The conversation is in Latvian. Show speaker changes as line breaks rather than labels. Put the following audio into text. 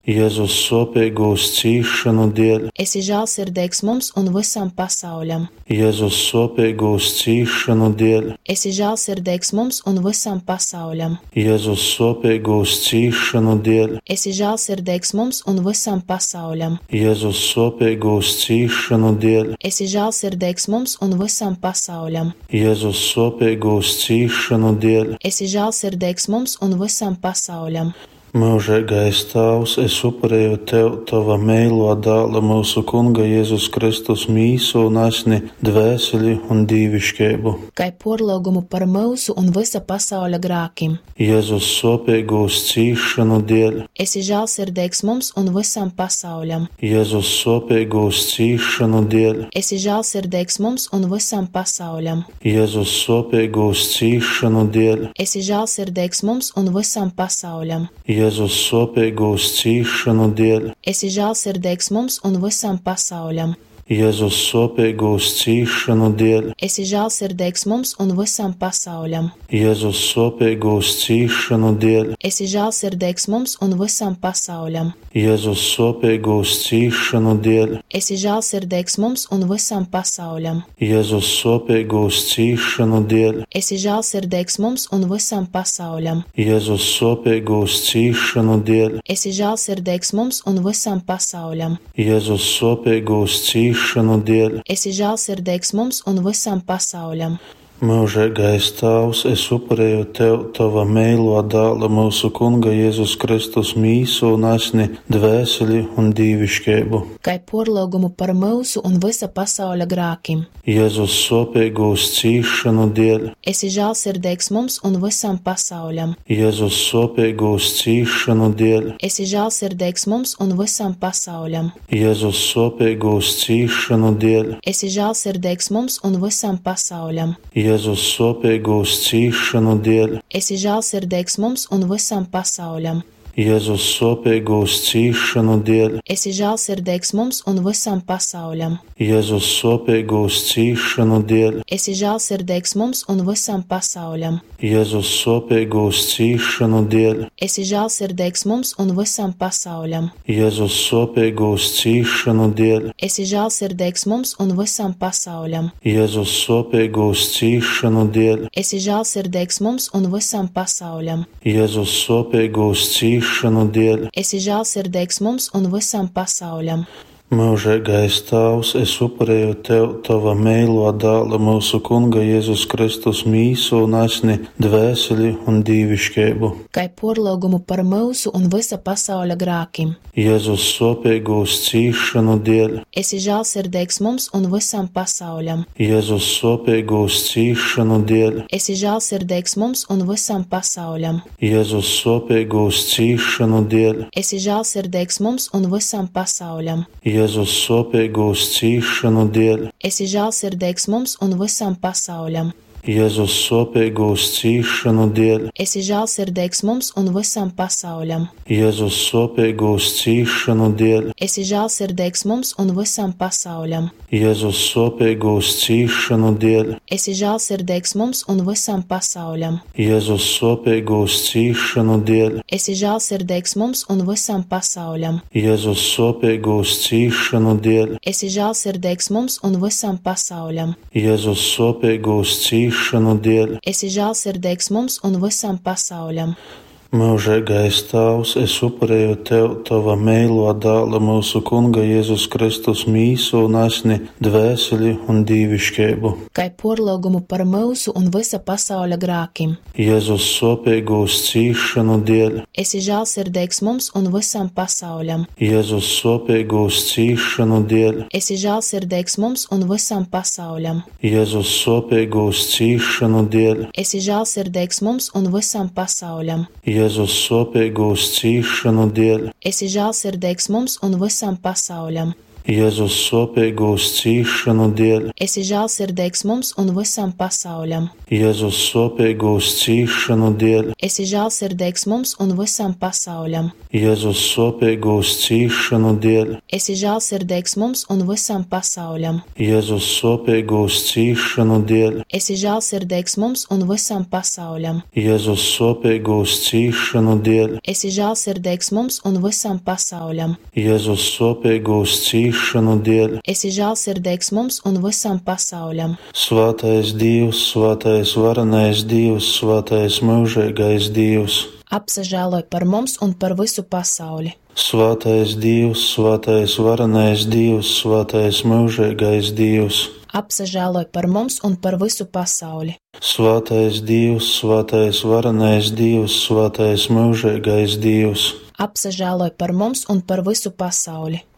Jēzus sopīgūs cīšanu dēļ,
Esi žēlsirdīgs mums un visam pasauļam.
Jēzus sopīgūs cīšanu dēļ,
Esi žēlsirdīgs mums un visam pasauļam.
Jēzus sopīgūs cīšanu dēļ,
Esi žēlsirdīgs mums un visam pasauļam.
Jēzus sopīgūs cīšanu dēļ,
Esi žēlsirdīgs mums un visam pasauļam.
Jēzus sopīgūs cīšanu dēļ,
Esi žēlsirdīgs mums un visam pasauļam.
Mūžīgais Tēvs, es upurēju Tev, Tava mīļo dēla, mūsu Kunga Jēzus Kristus mīsu un asni, dvēseli un dīvišķību.
Kai porlūgumu par mūsu un visa pasauļa grākim.
Jēzus sopīgūs cīšanu dēļ,
Esi žēlsirdīgs mums un visam pasauļam.
Jēzus sopīgūs cīšanu dēļ,
Esi žēlsirdīgs mums un visam pasauļam.
Jēzus sopīgūs cīšanu dēļ,
Esi žēlsirdīgs mums un visam pasauļam.
Jēzus sopīgūs cīšanu dēļ,
Esi žēlsirdīgs mums un visam pasauļam.
Jēzus sopīgūs cīšanu dēļ,
Esi žēlsirdīgs mums un visam pasauļam.
Jēzus sopīgūs cīšanu dēļ,
Esi žēlsirdīgs mums un visam pasauļam.
Jēzus sopīgūs cīšanu dēļ,
Esi žēlsirdīgs mums un visam pasauļam.
Jēzus sopīgūs cīšanu dēļ,
Esi žēlsirdīgs mums un visam pasauļam.
Jēzus sopīgūs cīšanu dēļ,
Esi žēlsirdīgs mums un visam pasauļam.
Jēzus sopīgūs cīšanu dēļ,
Esi žēlsirdīgs mums un visam pasauļam.
Mūžīgais Tēvs, es upurēju Tev, Tava mīļo dēla, mūsu Kunga Jēzus Kristus mīsu un asni, dvēseli un dīvišķību.
Kai porlūgumu par mūsu un visa pasauļa grākim.
Jēzus sopīgūs cīšanu dēļ,
Esi žēlsirdīgs mums un visam pasauļam.
Jēzus sopīgūs cīšanu dēļ,
Esi žēlsirdīgs mums un visam pasauļam.
Jēzus sopīgūs cīšanu dēļ,
Esi žēlsirdīgs mums un visam pasauļam.
Jēzus sopīgūs cīšanu dēļ,
Esi žēlsirdīgs mums un visam pasauļam.
Jēzus sopīgūs cīšanu dēļ,
Esi žēlsirdīgs mums un visam pasauļam.
Jēzus sopīgūs cīšanu dēļ,
Esi žēlsirdīgs mums un visam pasauļam.
Jēzus sopīgūs cīšanu dēļ,
Esi žēlsirdīgs mums un visam pasauļam.
Jēzus sopīgūs cīšanu dēļ,
Esi žēlsirdīgs mums un visam pasauļam.
Jēzus sopīgūs cīšanu dēļ,
Esi žēlsirdīgs mums un visam pasauļam.
Jēzus sopīgūs cīšanu dēļ,
Esi žēlsirdīgs mums un visam pasauļam.
Mūžīgais Tēvs, es upurēju Tev, Tava mīļo dēla, mūsu Kunga Jēzus Kristus mīsu un asni, dvēseli un dīvišķību.
Kai porlūgumu par mūsu un visa pasauļa grākim.
Jēzus sopīgūs cīšanu dēļ,
Esi žēlsirdīgs mums un visam pasauļam.
Jēzus sopīgūs cīšanu dēļ,
Esi žēlsirdīgs mums un visam pasauļam.
Jēzus sopīgūs cīšanu dēļ,
Esi žēlsirdīgs mums un visam pasauļam.
Jēzus sopīgūs cīšanu dēļ,
Esi žēlsirdīgs mums un visam pasauļam.
Jēzus sopīgūs cīšanu dēļ,
Esi žēlsirdīgs mums un visam pasauļam.
Jēzus sopīgūs cīšanu dēļ,
Esi žēlsirdīgs mums un visam pasauļam.
Jēzus sopīgūs cīšanu dēļ,
Esi žēlsirdīgs mums un visam pasauļam.
Jēzus sopīgūs cīšanu dēļ,
Esi žēlsirdīgs mums un visam pasauļam.
Jēzus sopīgūs cīšanu dēļ,
Esi žēlsirdīgs mums un visam pasauļam.
Jēzus sopīgūs cīšanu dēļ,
Esi žēlsirdīgs mums un visam pasauļam.
Mūžīgais Tēvs, es upurēju Tev, Tava mīļo dēla, mūsu Kunga Jēzus Kristus mīsu un asni, dvēseli un dīvišķību.
Kai porlūgumu par mūsu un visa pasauļa grākim.
Jēzus sopīgūs cīšanu dēļ,
Esi žēlsirdīgs mums un visam pasauļam.
Jēzus sopīgūs cīšanu dēļ,
Esi žēlsirdīgs mums un visam pasauļam.
Jēzus sopīgūs cīšanu dēļ,
Esi žēlsirdīgs mums un visam pasauļam.
Jēzus sopīgūs cīšanu dēļ,
Esi žēlsirdīgs mums un visam pasauļam.
Jēzus sopīgūs cīšanu dēļ,
Esi žēlsirdīgs mums un visam pasauļam.
Jēzus sopīgūs cīšanu dēļ,
Esi žēlsirdīgs mums un visam pasauļam.
Jēzus sopīgūs cīšanu dēļ,
Esi žēlsirdīgs mums un visam pasauļam.
Jēzus sopīgūs cīšanu dēļ,
Esi žēlsirdīgs mums un visam pasauļam.
Jēzus sopīgūs cīšanu dēļ,
Esi žēlsirdīgs mums un visam pasauļam.
Jēzus sopīgūs cīšanu dēļ,
Esi žēlsirdīgs mums un visam pasauļam.
Svētais Dievs, svētais varenais Dievs, svētais mūžīgais Dievs.
Apsažēloj par mums un par visu pasauli.
Svētais Dievs, svētais varenais Dievs, svētais mūžīgais Dievs.
Apsažēloj par mums un par visu pasauli.
Svētais Dievs, svētais varenais Dievs, svētais mūžīgais Dievs.
Apsažēloj par mums un par visu pasauli.